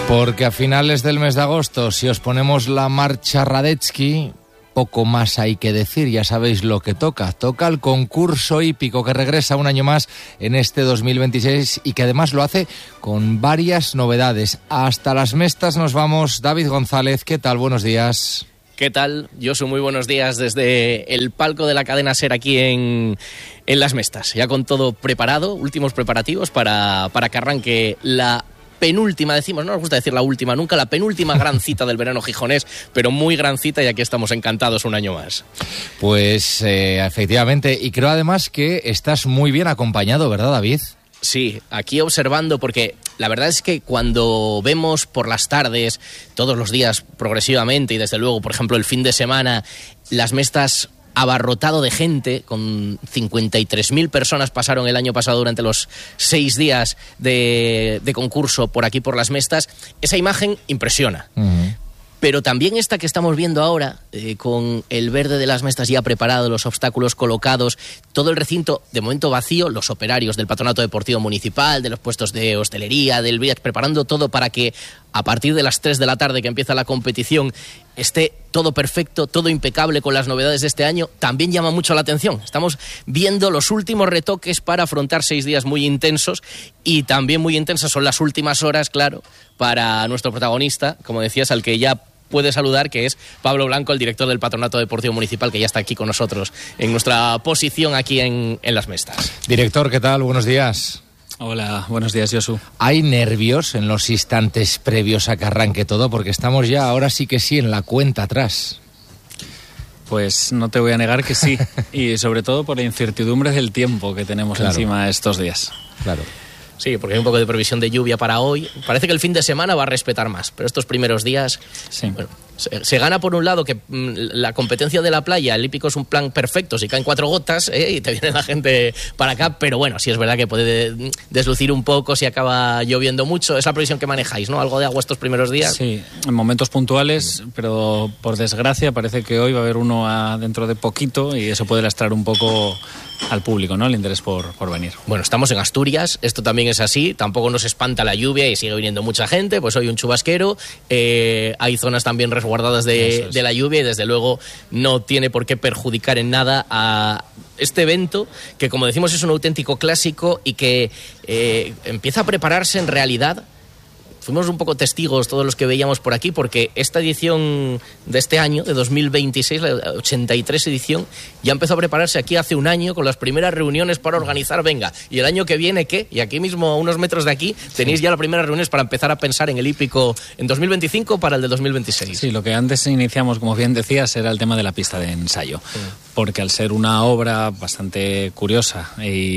Porque a finales del mes de agosto, si os ponemos la marcha Radetzky, poco más hay que decir, ya sabéis lo que toca. Toca el concurso hípico que regresa un año más en este 2026 y que además lo hace con varias novedades. Hasta las Mestas nos vamos. David González, ¿qué tal? Buenos días. ¿Qué tal? Josu, muy buenos días desde el palco de la cadena SER aquí en Las Mestas. Ya con todo preparado, últimos preparativos para que arranque la penúltima, decimos, no nos gusta decir la última nunca, la penúltima gran cita del verano gijonés, pero muy gran cita y aquí estamos encantados un año más. Pues efectivamente, y creo además que estás muy bien acompañado, ¿verdad, David? Sí, aquí observando, porque la verdad es que cuando vemos por las tardes, todos los días progresivamente, y desde luego, por ejemplo, el fin de semana, Las Mestas abarrotado de gente, con 53.000 personas pasaron el año pasado durante los 6 días de concurso por aquí, por Las Mestas, esa imagen impresiona. Uh-huh. Pero también esta que estamos viendo ahora, con el verde de Las Mestas ya preparado, los obstáculos colocados, todo el recinto de momento vacío, los operarios del Patronato Deportivo Municipal, de los puestos de hostelería, del VIAC, preparando todo para que a partir de las 3 de la tarde que empieza la competición esté todo perfecto, todo impecable con las novedades de este año, también llama mucho la atención. Estamos viendo los últimos retoques para afrontar 6 días muy intensos, y también muy intensas son las últimas horas, claro, para nuestro protagonista, como decías, al que ya puede saludar, que es Pablo Blanco, el director del Patronato Deportivo Municipal, que ya está aquí con nosotros en nuestra posición aquí en Las Mestas. Director, ¿qué tal? Buenos días. Hola, buenos días, Josu. ¿Hay nervios en los instantes previos a que arranque todo? Porque estamos ya, ahora sí que sí, en la cuenta atrás. Pues no te voy a negar que sí, y sobre todo por la incertidumbre del tiempo que tenemos encima estos días. Claro. Sí, porque hay un poco de previsión de lluvia para hoy. Parece que el fin de semana va a respetar más, pero estos primeros días, sí. Bueno, se gana por un lado que la competencia de la playa, el hípico es un plan perfecto, si caen 4 gotas y te viene la gente para acá, pero bueno, sí es verdad que puede deslucir un poco si acaba lloviendo mucho. Es la previsión que manejáis, ¿no? Algo de agua estos primeros días. Sí, en momentos puntuales, pero por desgracia parece que hoy va a haber uno dentro de poquito y eso puede lastrar un poco al público, ¿no? El interés por venir. Bueno, estamos en Asturias, esto también es así, tampoco nos espanta la lluvia y sigue viniendo mucha gente, pues hoy un chubasquero, hay zonas también resguardadas de la lluvia y desde luego no tiene por qué perjudicar en nada a este evento, que como decimos es un auténtico clásico y que empieza a prepararse en realidad. Fuimos un poco testigos todos los que veíamos por aquí, porque esta edición de este año, de 2026, la 83 edición, ya empezó a prepararse aquí hace un año con las primeras reuniones para organizar, venga, y el año que viene, ¿qué? Y aquí mismo, a unos metros de aquí, tenéis ya las primeras reuniones para empezar a pensar en el hípico en 2025 para el de 2026. Sí, lo que antes iniciamos, como bien decías, era el tema de la pista de ensayo, porque al ser una obra bastante curiosa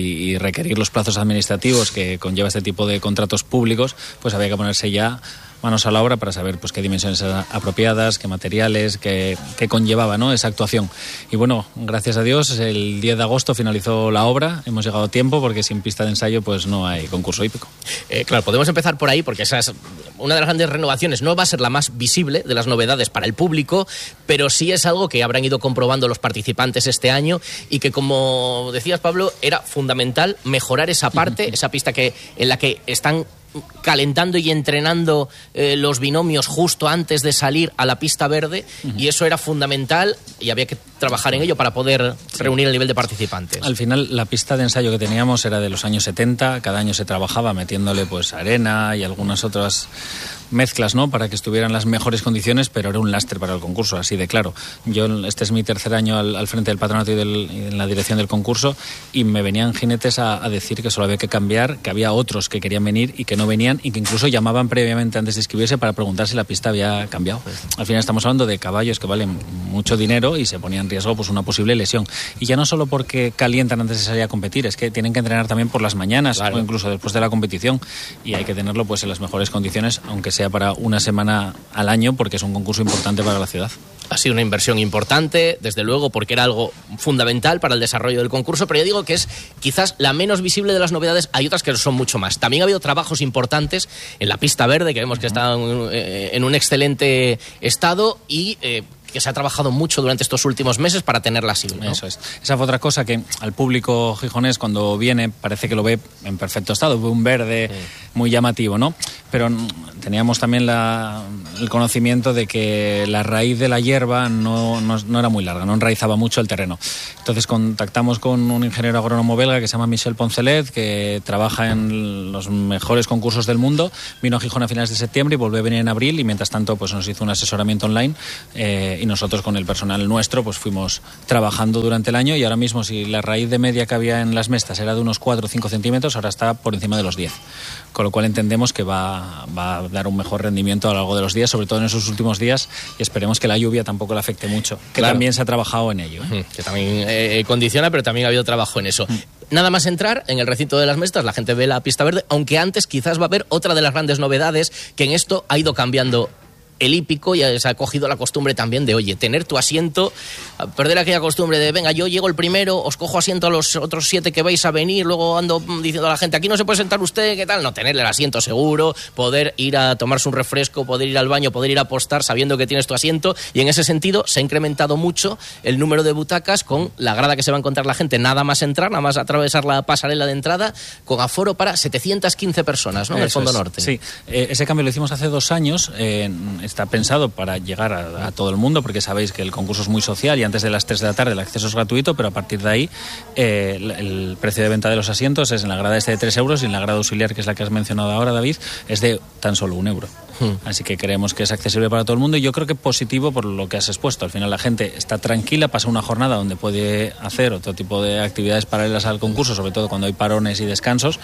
y requerir los plazos administrativos que conlleva este tipo de contratos públicos, pues había que ponerse ya manos a la obra para saber pues qué dimensiones eran apropiadas, qué materiales, qué conllevaba, ¿no?, esa actuación. Y bueno, gracias a Dios, el 10 de agosto finalizó la obra, hemos llegado a tiempo porque sin pista de ensayo pues no hay concurso hípico. Claro, podemos empezar por ahí porque esa es una de las grandes renovaciones. No va a ser la más visible de las novedades para el público, pero sí es algo que habrán ido comprobando los participantes este año y que, como decías, Pablo, era fundamental mejorar esa parte, esa pista en la que están calentando y entrenando los binomios justo antes de salir a la pista verde, y eso era fundamental y había que trabajar en ello para poder reunir el nivel de participantes. Al final la pista de ensayo que teníamos era de los años 70, cada año se trabajaba metiéndole pues arena y algunas otras mezclas, ¿no?, para que estuvieran las mejores condiciones, pero era un lastre para el concurso, así de claro. Este es mi tercer año al frente del patronato y en la dirección del concurso, y me venían jinetes a decir que solo había que cambiar, que había otros que querían venir y que no venían, y que incluso llamaban previamente antes de inscribirse para preguntar si la pista había cambiado. Al final estamos hablando de caballos que valen mucho dinero y se ponía en riesgo pues una posible lesión. Y ya no solo porque calientan antes de salir a competir, es que tienen que entrenar también por las mañanas, claro, o incluso después de la competición, y hay que tenerlo pues en las mejores condiciones, aunque sea para una semana al año, porque es un concurso importante para la ciudad. Ha sido una inversión importante, desde luego, porque era algo fundamental para el desarrollo del concurso, pero yo digo que es quizás la menos visible de las novedades. Hay otras que son mucho más. También ha habido trabajos importantes en la pista verde, que vemos que está en un excelente estado y que se ha trabajado mucho durante estos últimos meses para tenerla así, ¿no? Eso es. Esa fue otra cosa que al público gijonés, cuando viene, parece que lo ve en perfecto estado, ve un verde muy llamativo, ¿no? pero teníamos también el conocimiento de que la raíz de la hierba no era muy larga, no enraizaba mucho el terreno. Entonces contactamos con un ingeniero agrónomo belga que se llama Michel Poncelet, que trabaja en los mejores concursos del mundo. Vino a Gijón a finales de septiembre y volvió a venir en abril, y mientras tanto pues nos hizo un asesoramiento online, y nosotros con el personal nuestro pues fuimos trabajando durante el año, y ahora mismo, si la raíz de media que había en las mestas era de unos 4 o 5 centímetros, ahora está por encima de los 10, con lo cual entendemos que va a dar un mejor rendimiento a lo largo de los días, sobre todo en esos últimos días, y esperemos que la lluvia tampoco le afecte mucho, que claro, también se ha trabajado en ello, que también condiciona, pero también ha habido trabajo en eso. Nada más entrar en el recinto de las mestas, la gente ve la pista verde, aunque antes quizás va a haber otra de las grandes novedades, que en esto ha ido cambiando el hípico, y se ha cogido la costumbre también de, oye, tener tu asiento, perder aquella costumbre de, venga, yo llego el primero, os cojo asiento a los otros 7 que vais a venir, luego ando diciendo a la gente, aquí no se puede sentar usted, ¿qué tal? No, tenerle el asiento seguro, poder ir a tomarse un refresco, poder ir al baño, poder ir a apostar sabiendo que tienes tu asiento, y en ese sentido se ha incrementado mucho el número de butacas, con la grada que se va a encontrar la gente nada más entrar, nada más atravesar la pasarela de entrada, con aforo para 715 personas, ¿no? En el fondo norte. Sí, ese cambio lo hicimos hace 2 años, está pensado para llegar a todo el mundo, porque sabéis que el concurso es muy social y antes de las 3 de la tarde el acceso es gratuito, pero a partir de ahí el precio de venta de los asientos es en la grada de 3 euros, y en la grada auxiliar, que es la que has mencionado ahora, David, es de tan solo 1 euro. Así que creemos que es accesible para todo el mundo, y yo creo que positivo por lo que has expuesto. Al final la gente está tranquila, pasa una jornada donde puede hacer otro tipo de actividades paralelas al concurso, sobre todo cuando hay parones y descansos,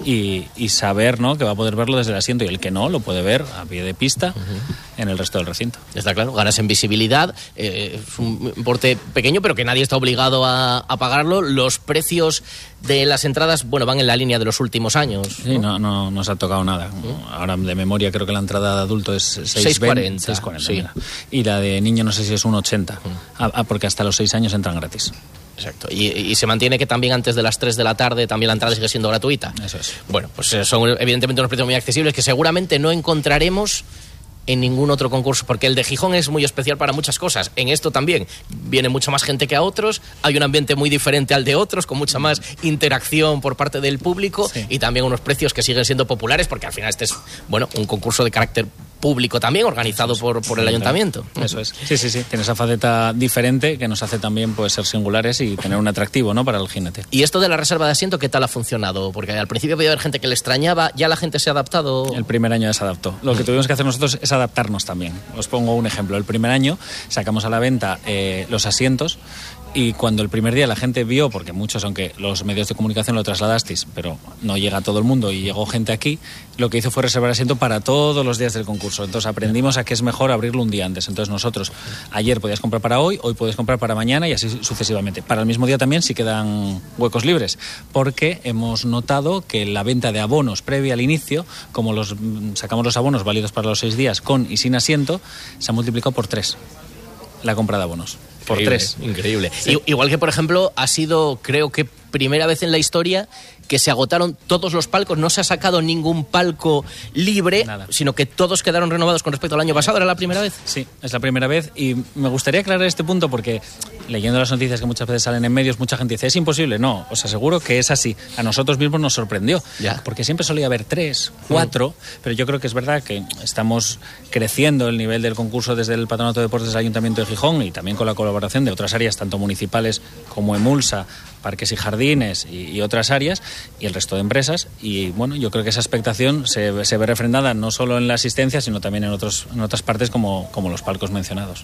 y saber, ¿no?, que va a poder verlo desde el asiento, y el que no lo puede ver a pie de pista en el resto del recinto. Está claro, ganas en visibilidad, es un importe pequeño, pero que nadie está obligado a pagarlo. Los precios de las entradas, bueno, van en la línea de los últimos años, ¿no? Sí, no nos ha tocado nada. Ahora de memoria creo que la entrada de adulto es 6,40, sí. Y la de niño no sé si es 1,80, porque hasta los 6 años entran gratis. Exacto. Y se mantiene que también antes de las 3 de la tarde también la entrada sigue siendo gratuita. Eso es. Bueno, pues son evidentemente unos precios muy accesibles que seguramente no encontraremos en ningún otro concurso, porque el de Gijón es muy especial para muchas cosas. En esto también viene mucha más gente que a otros, hay un ambiente muy diferente al de otros, con mucha más interacción por parte del público, sí, y también unos precios que siguen siendo populares, porque al final este es, bueno, un concurso de carácter público también, organizado por el ayuntamiento. Eso es. Sí. Tiene esa faceta diferente que nos hace también pues ser singulares y tener un atractivo, ¿no?, para el jinete. ¿Y esto de la reserva de asiento qué tal ha funcionado? Porque al principio podía haber gente que le extrañaba, ¿ya la gente se ha adaptado? El primer año ya se adaptó. Lo que tuvimos que hacer nosotros es adaptarnos también. Os pongo un ejemplo. El primer año sacamos a la venta los asientos, y cuando el primer día la gente vio, porque muchos, aunque los medios de comunicación lo trasladasteis, pero no llega a todo el mundo, y llegó gente aquí, lo que hizo fue reservar asiento para todos los días del concurso. Entonces aprendimos a que es mejor abrirlo un día antes. Entonces nosotros, ayer podías comprar para hoy puedes comprar para mañana, y así sucesivamente. Para el mismo día también, si quedan huecos libres, porque hemos notado que la venta de abonos previa al inicio, como sacamos los abonos válidos para los 6 días con y sin asiento, se ha multiplicado por 3 la compra de abonos. Por 3. Increíble. Sí. Igual que, por ejemplo, ha sido, creo que primera vez en la historia que se agotaron todos los palcos, no se ha sacado ningún palco libre, sino que todos quedaron renovados con respecto al año pasado. ¿Era la primera vez? Sí, es la primera vez, y me gustaría aclarar este punto porque, leyendo las noticias que muchas veces salen en medios, mucha gente dice, es imposible. No, os aseguro que es así. A nosotros mismos nos sorprendió, porque siempre solía haber 3, 4, pero yo creo que es verdad que estamos creciendo el nivel del concurso desde el Patronato de Deportes del Ayuntamiento de Gijón, y también con la colaboración de otras áreas, tanto municipales como Emulsa, Parques y Jardines y otras áreas, y el resto de empresas, y bueno, yo creo que esa expectación se ve refrendada no solo en la asistencia, sino también en otras partes como los palcos mencionados.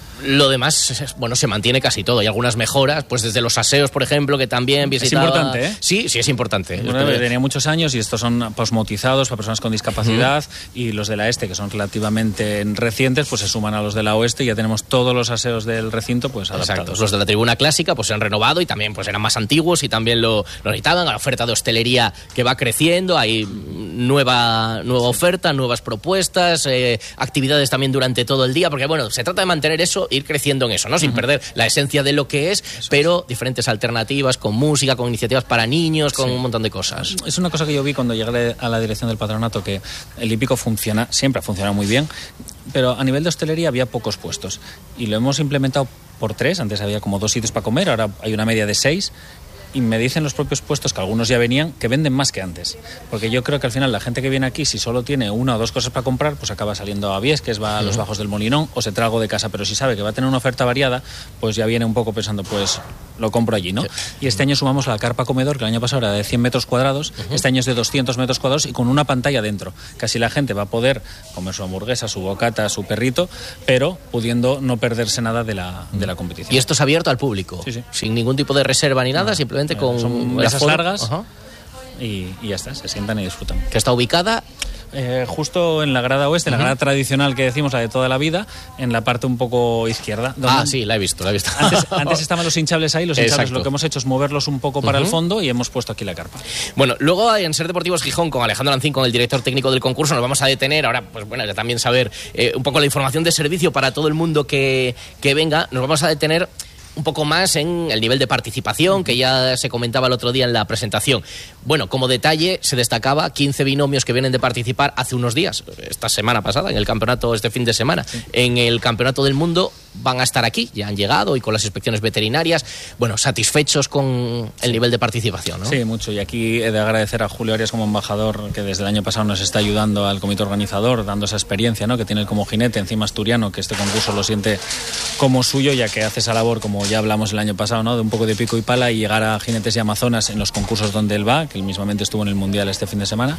Lo demás, bueno, se mantiene casi todo. Hay algunas mejoras, pues desde los aseos, por ejemplo, que también visitaba... Es importante, ¿eh? Sí, es importante. Bueno, tenía muchos años, y estos son posmotizados para personas con discapacidad, y los de la este, que son relativamente recientes, pues se suman a los de la oeste, y ya tenemos todos los aseos del recinto pues adaptados. Exacto. Los de la tribuna clásica pues se han renovado, y también pues eran más antiguos, y también lo necesitaban. La oferta de hostelería que va creciendo, hay nueva oferta, nuevas propuestas, actividades también durante todo el día, porque bueno, se trata de mantener eso, ir creciendo en eso, ¿no? Sin perder la esencia de lo que es, pero diferentes alternativas, con música, con iniciativas para niños, con un montón de cosas. Es una cosa que yo vi cuando llegué a la dirección del patronato, que el hípico siempre ha funcionado muy bien, pero a nivel de hostelería había pocos puestos, y lo hemos implementado por 3, antes había como 2 sitios para comer, ahora hay una media de 6, y me dicen los propios puestos, que algunos ya venían, que venden más que antes. Porque yo creo que al final la gente que viene aquí, si solo tiene una o dos cosas para comprar, pues acaba saliendo a Viesques, va a los Bajos del Molinón o se trae algo de casa. Pero si sabe que va a tener una oferta variada, pues ya viene un poco pensando, pues lo compro allí, ¿no? Y este año sumamos la carpa comedor, que el año pasado era de 100 metros cuadrados, este año es de 200 metros cuadrados y con una pantalla dentro. Casi la gente va a poder comer su hamburguesa, su bocata, su perrito, pero pudiendo no perderse nada de la competición. Y esto es abierto al público, sí. Sin ningún tipo de reserva ni nada, simplemente con son mesas largas y ya está, se sientan y disfrutan. Que está ubicada justo en la grada oeste, la grada tradicional que decimos, la de toda la vida, en la parte un poco izquierda. Sí, la he visto. Antes estaban los hinchables ahí, los hinchables lo que hemos hecho es moverlos un poco para el fondo y hemos puesto aquí la carpa. Bueno, luego en Ser Deportivos Gijón, con Alejandro Lancín, con el director técnico del concurso, nos vamos a detener ahora, pues bueno, también saber un poco la información de servicio para todo el mundo que venga. Nos vamos a detener un poco más en el nivel de participación, que ya se comentaba el otro día en la presentación. Bueno, como detalle, se destacaba 15 binomios que vienen de participar hace unos días, esta semana pasada, en el campeonato, este fin de semana. Sí. En el Campeonato del Mundo van a estar aquí, ya han llegado, y con las inspecciones veterinarias. Bueno, satisfechos con el nivel de participación, ¿no? Sí, mucho. Y aquí he de agradecer a Julio Arias como embajador, que desde el año pasado nos está ayudando al comité organizador, dando esa experiencia, ¿no?, que tiene como jinete, encima asturiano, que este concurso lo siente como suyo, ya que hace esa labor, como ya hablamos el año pasado, ¿no?, de un poco de pico y pala y llegar a jinetes y amazonas en los concursos donde él va, que él mismamente estuvo en el Mundial este fin de semana,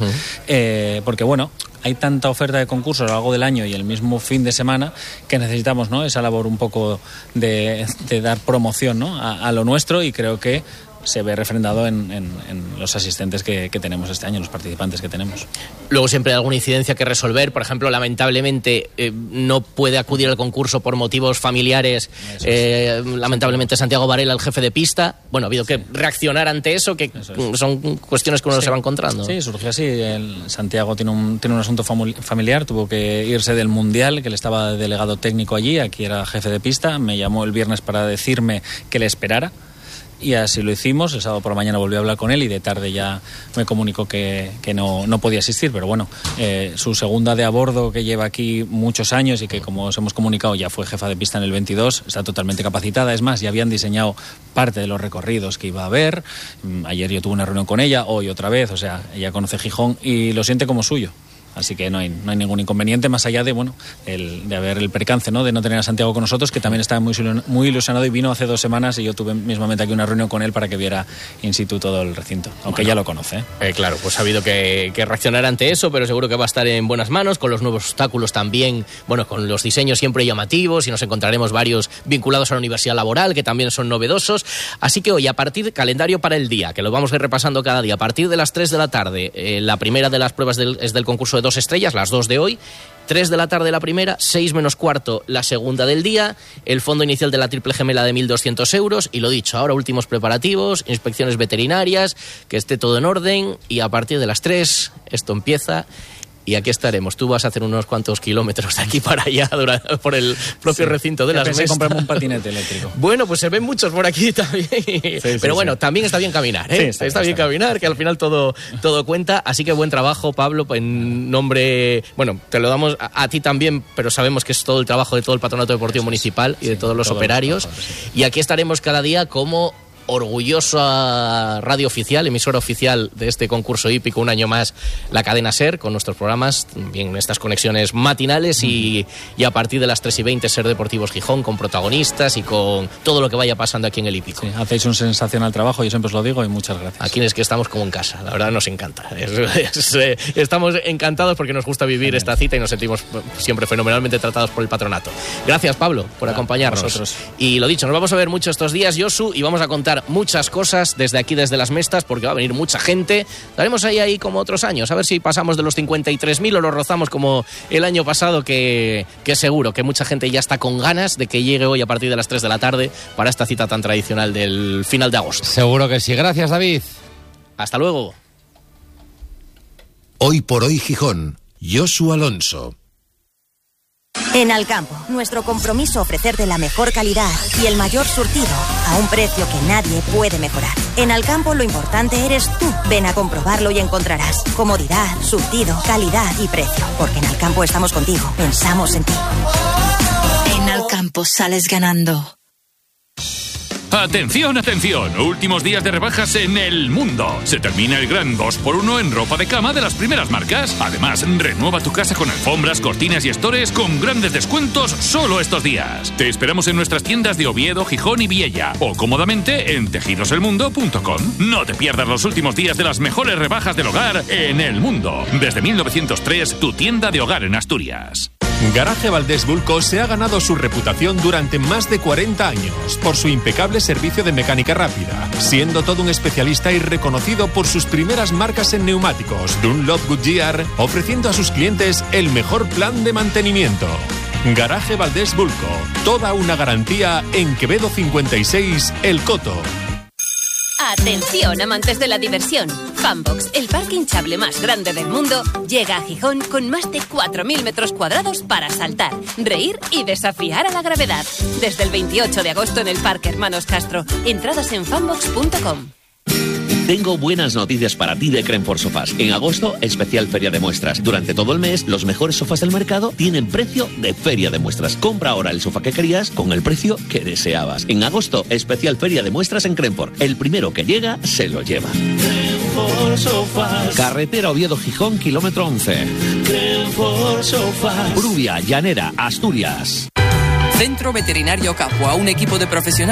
porque bueno, hay tanta oferta de concursos a lo largo del año y el mismo fin de semana que necesitamos, ¿no?, esa labor un poco de dar promoción, ¿no?, a lo nuestro, y creo que se ve refrendado en los asistentes que tenemos este año, los participantes que tenemos. Luego siempre hay alguna incidencia que resolver. Por ejemplo, lamentablemente no puede acudir al concurso por motivos familiares. Lamentablemente Santiago Varela, el jefe de pista. Bueno, ha habido que reaccionar ante eso, que son cuestiones que uno se va encontrando. Sí, surgió así. Santiago tiene un asunto familiar, tuvo que irse del Mundial, que él estaba delegado técnico allí, aquí era jefe de pista. Me llamó el viernes para decirme que le esperara. Y así lo hicimos. El sábado por la mañana volví a hablar con él y de tarde ya me comunicó que no podía asistir, pero bueno, su segunda de a bordo, que lleva aquí muchos años y que, como os hemos comunicado, ya fue jefa de pista en el 22, está totalmente capacitada. Es más, ya habían diseñado parte de los recorridos que iba a haber. Ayer yo tuve una reunión con ella, hoy otra vez, o sea, ella conoce Gijón y lo siente como suyo. Así que no hay ningún inconveniente, más allá de de haber el percance, ¿no?, de no tener a Santiago con nosotros, que también estaba muy ilusionado y vino hace 2 semanas y yo tuve mismamente aquí una reunión con él para que viera in situ todo el recinto, aunque ya lo conoce. Claro, pues ha habido que reaccionar ante eso, pero seguro que va a estar en buenas manos, con los nuevos obstáculos también, bueno, con los diseños siempre llamativos, y nos encontraremos varios vinculados a la universidad laboral, que también son novedosos. Así que hoy, a partir calendario para el día, que lo vamos a ir repasando cada día, a partir de las 3 de la tarde, la primera de las pruebas es del concurso de 2 estrellas, las 2 de hoy. 3 de la tarde la primera, 6 menos cuarto la segunda del día, el fondo inicial de la triple gemela de 1.200 euros, y lo dicho, ahora últimos preparativos, inspecciones veterinarias, que esté todo en orden, y a partir de las 3 esto empieza. Y aquí estaremos. Tú vas a hacer unos cuantos kilómetros de aquí para allá por el propio recinto de las mesas. Comprarme un patinete eléctrico. Bueno, pues se ven muchos por aquí también. Pero bueno, también está bien caminar, ¿eh? Sí, está bien caminar, que al final todo cuenta. Así que buen trabajo, Pablo, en nombre... Bueno, te lo damos a ti también, pero sabemos que es todo el trabajo de todo el Patronato Deportivo Municipal y de todos los operarios. Y aquí estaremos cada día como orgullosa radio oficial, emisora oficial de este concurso hípico, un año más, la cadena SER, con nuestros programas, también estas conexiones matinales y a partir de las 3:20 Ser Deportivos Gijón, con protagonistas y con todo lo que vaya pasando aquí en el hípico. Sí, hacéis un sensacional trabajo, yo siempre os lo digo, y muchas gracias. Aquí es que estamos como en casa, la verdad nos encanta. Estamos encantados porque nos gusta vivir esta cita y nos sentimos siempre fenomenalmente tratados por el patronato. Gracias, Pablo, por acompañarnos. Y lo dicho, nos vamos a ver mucho estos días, Josu, y vamos a contar muchas cosas desde aquí, desde las Mestas, porque va a venir mucha gente. Estaremos ahí como otros años, a ver si pasamos de los 53.000 o lo rozamos como el año pasado, que seguro que mucha gente ya está con ganas de que llegue hoy a partir de las 3 de la tarde para esta cita tan tradicional del final de agosto. Seguro que sí. Gracias, David. Hasta luego. Hoy por hoy Gijón, Josu Alonso. En Alcampo, nuestro compromiso ofrecerte la mejor calidad y el mayor surtido a un precio que nadie puede mejorar. En Alcampo lo importante eres tú. Ven a comprobarlo y encontrarás comodidad, surtido, calidad y precio. Porque en Alcampo estamos contigo, pensamos en ti. En Alcampo sales ganando. Atención, atención, últimos días de rebajas en El Mundo. Se termina el gran 2x1 en ropa de cama de las primeras marcas. Además, renueva tu casa con alfombras, cortinas y estores con grandes descuentos solo estos días. Te esperamos en nuestras tiendas de Oviedo, Gijón y Viella o cómodamente en tejidoselmundo.com. No te pierdas los últimos días de las mejores rebajas del hogar en El Mundo. Desde 1903, tu tienda de hogar en Asturias. Garaje Valdés Bulco se ha ganado su reputación durante más de 40 años por su impecable servicio de mecánica rápida, siendo todo un especialista y reconocido por sus primeras marcas en neumáticos, Dunlop, Goodyear, ofreciendo a sus clientes el mejor plan de mantenimiento. Garaje Valdés Bulco, toda una garantía en Quevedo 56, El Coto. Atención, amantes de la diversión. Funbox, el parque hinchable más grande del mundo, llega a Gijón con más de 4.000 metros cuadrados para saltar, reír y desafiar a la gravedad. Desde el 28 de agosto en el Parque Hermanos Castro. Entradas en funbox.com. Tengo buenas noticias para ti de Crenfort Sofás. En agosto, especial feria de muestras. Durante todo el mes, los mejores sofás del mercado tienen precio de feria de muestras. Compra ahora el sofá que querías con el precio que deseabas. En agosto, especial feria de muestras en Crenfort. El primero que llega, se lo lleva. Crenfort Sofás. Carretera Oviedo-Gijón, kilómetro 11. Crenfort Sofás. Brubia, Llanera, Asturias. Centro Veterinario Capua, un equipo de profesionales